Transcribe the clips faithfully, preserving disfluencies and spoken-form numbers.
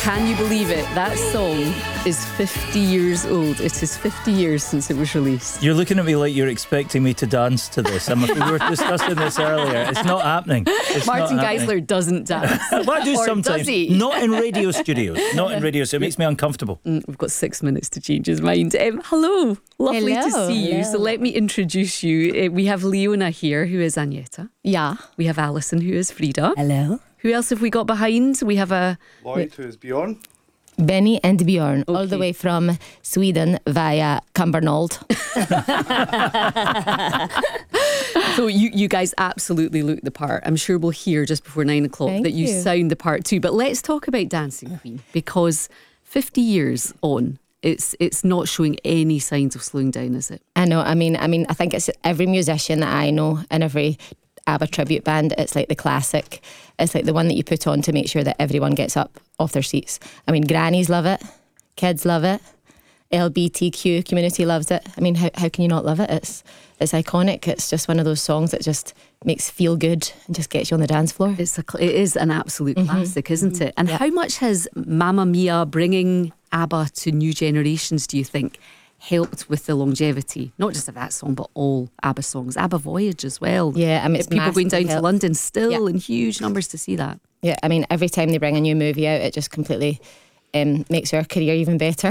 Can you believe it? That song is fifty years old. It is fifty years since it was released. You're looking at me like you're expecting me to dance to this. I'm, we were discussing this earlier. It's not happening. It's Martin not happening. Geisler doesn't dance. Well, I do Or sometimes. does he? Not in radio studios. Not in radio, so it makes me uncomfortable. Mm, We've got six minutes to change his mind. Um, hello. Lovely to Hello. see you. Hello. So let me introduce you. Uh, we have Leona here, who is Agneta. Yeah. We have Alison, who is Frida. Hello. Who else have we got behind? We have a... Lloyd, who is Bjorn. Benny and Bjorn, all the Okay. way from Sweden via Cumbernauld. So you, you guys absolutely look the part. I'm sure we'll hear just before nine o'clock Thank that you, you. sound the part too. But let's talk about Dancing Queen, because fifty years on, it's it's not showing any signs of slowing down, is it? I know. I mean, I mean, I think it's every musician that I know and every ABBA tribute band. It's like the classic. It's like the one that you put on to make sure that everyone gets up off their seats. I mean, grannies love it, kids love it, L G B T Q community loves it. I mean, how how can you not love it? It's it's iconic. It's just one of those songs that just makes feel good and just gets you on the dance floor. It's a cl- it is an absolute classic, isn't it? And Yeah. how much has Mamma Mia bringing ABBA to new generations, do you think, helped with the longevity, not just of that song, but all ABBA songs, ABBA Voyage as well? Yeah, I mean, it's people going down massively to helped. London still Yeah. in huge numbers to see that. Yeah, I mean, every time they bring a new movie out, it just completely um, makes our career even better.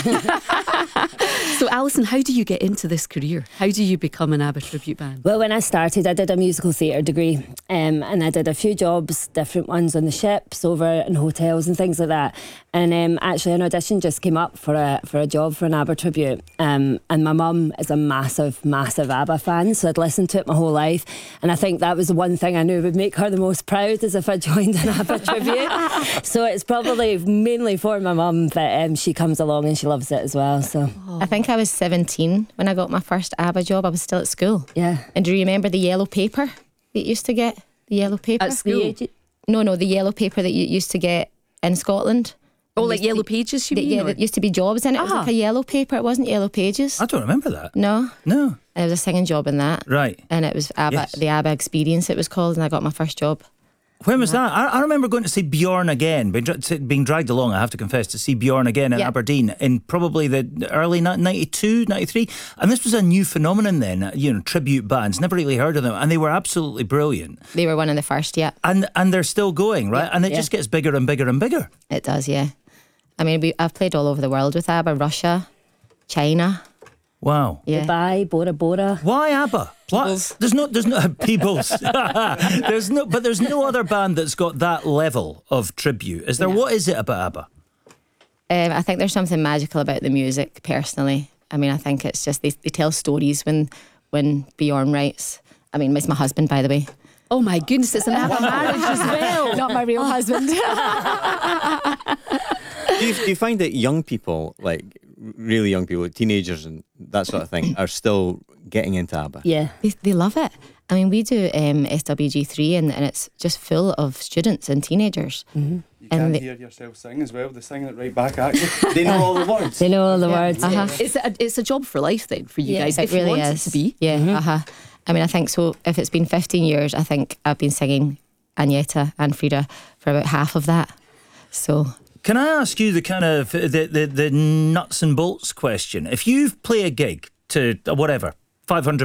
So, Alison, how do you get into this career? How do you become an ABBA tribute band? Well, when I started, I did a musical theatre degree, um, and I did a few jobs, different ones on the ships, over in hotels and things like that. And um, actually, an audition just came up for a for a job for an ABBA tribute. Um, and my mum is a massive, massive ABBA fan, so I'd listened to it my whole life. And I think that was the one thing I knew would make her the most proud, is if I joined an ABBA tribute. So it's probably mainly for my mum that um, she comes along and she loves it as well. So I think I was seventeen when I got my first ABBA job. I was still at school. yeah. And do you remember the yellow paper that you used to get? The yellow paper? At school? No, no, the yellow paper that you used to get in Scotland. Oh, It like used to Yellow be- Pages, you that- mean? Yeah, or- there used to be jobs in it. It was Ah. like a yellow paper. It wasn't Yellow Pages. I don't remember that. No. No. It was a singing job in that. Right. And it was ABBA, Yes. the ABBA Experience it was called, and I got my first job. When was that? I, I remember going to see Bjorn again, being, dra- being dragged along, I have to confess, to see Bjorn again in Yeah. Aberdeen in probably the early ninety-two, ninety-three. And this was a new phenomenon then, you know, tribute bands. Never really heard of them. And they were absolutely brilliant. They were one of the first, yeah. And and they're still going, right? And it Yeah. just gets bigger and bigger and bigger. It does, yeah. I mean, we, I've played all over the world with ABBA, Russia, China. Wow. Yeah. Dubai, Bora Bora. Why ABBA? Pla- There's no, there's no Peebles. there's no, but there's no other band that's got that level of tribute. Is there? Yeah. What is it about ABBA? Um, I think there's something magical about the music, personally. I mean, I think it's just they, they tell stories when when Bjorn writes. I mean, it's my husband, by the way. Oh my goodness, it's an ABBA marriage as well. Not my real husband. do, you, do you find that young people, like really young people, teenagers and that sort of thing, are still getting into ABBA? Yeah. They, they love it. I mean, we do um, S W G three and, and it's just full of students and teenagers. You And can they- hear yourself sing as well. They sing it right back at you. They know all the words. They know all the words. Uh-huh. It's a, it's a job for life then for you Yeah, guys, it if you really want is. it to be. Yeah, uh-huh. I mean, I think so. If it's been fifteen years, I think I've been singing Agneta and Frida for about half of that. So Can I ask you the kind of the, the, the nuts and bolts question? If you play a gig to uh, whatever, five hundred